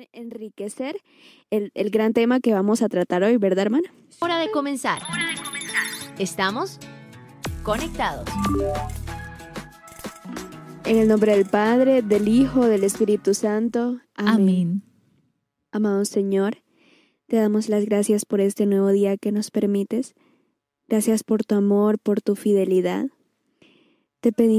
Enriquecer el gran tema que vamos a tratar hoy, ¿verdad, hermana? Hora de comenzar. Estamos conectados. En el nombre del Padre, del Hijo, del Espíritu Santo. Amén. Amado Señor, te damos las gracias por este nuevo día que nos permites. Gracias por tu amor, por tu fidelidad. Te pedimos